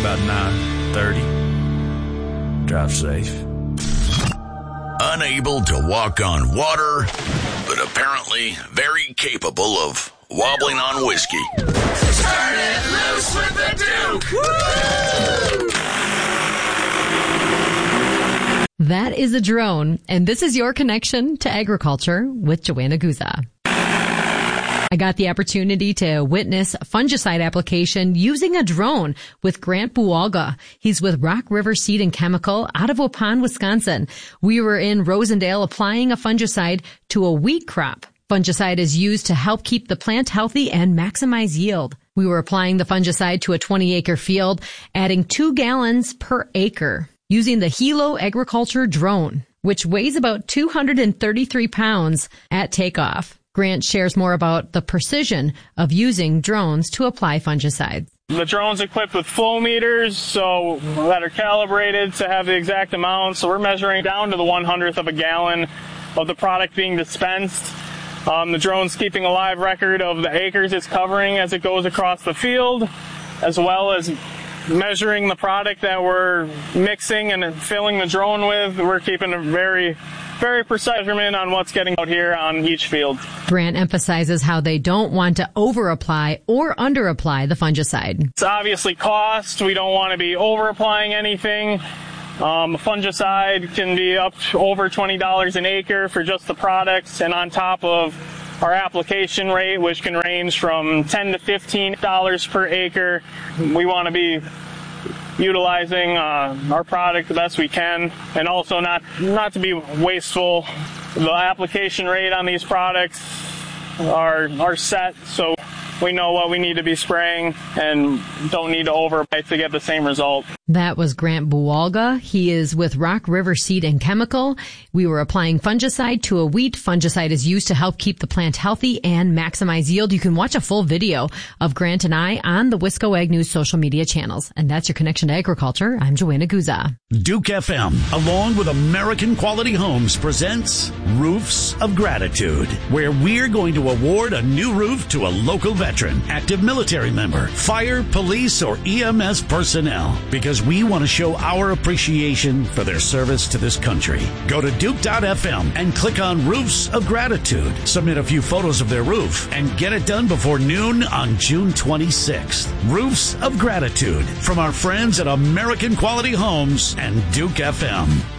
about 9:30. Drive safe. Unable to walk on water, but apparently very capable of wobbling on whiskey. Turn it loose with the Duke! Woo! That is a drone, and this is your connection to agriculture with Joanna Guza. I got the opportunity to witness a fungicide application using a drone with Grant Bualga. He's with Rock River Seed and Chemical out of Waupun, Wisconsin. We were in Rosendale applying a fungicide to a wheat crop. Fungicide is used to help keep the plant healthy and maximize yield. We were applying the fungicide to a 20-acre field, adding 2 gallons per acre using the Hilo Agriculture drone, which weighs about 233 pounds at takeoff. Grant shares more about the precision of using drones to apply fungicides. The drone's equipped with flow meters that are calibrated to have the exact amount. So we're measuring down to the 100th of a gallon of the product being dispensed. The drone's keeping a live record of the acres it's covering as it goes across the field, as well as measuring the product that we're mixing and filling the drone with. We're keeping a very, very precise measurement on what's getting out here on each field. Grant emphasizes how they don't want to over-apply or under-apply the fungicide. It's obviously cost. We don't want to be over-applying anything. Fungicide can be up to over $20 an acre for just the products, and on top of our application rate, which can range from $10 to $15 per acre. We want to be utilizing our product the best we can, and also not to be wasteful. The application rate on these products are set, so we know what we need to be spraying and don't need to over-apply to get the same result. That was Grant Bualga. He is with Rock River Seed and Chemical. We were applying fungicide to a wheat. Fungicide is used to help keep the plant healthy and maximize yield. You can watch a full video of Grant and I on the Wisco Ag News social media channels. And that's your connection to agriculture. I'm Joanna Guza. Duke FM, along with American Quality Homes, presents Roofs of Gratitude, where we're going to award a new roof to a local veteran, active military member, fire, police, or EMS personnel, because we want to show our appreciation for their service to this country. Go to Duke.fm and click on Roofs of Gratitude. Submit a few photos of their roof and get it done before noon on June 26th. Roofs of Gratitude from our friends at American Quality Homes and Duke FM.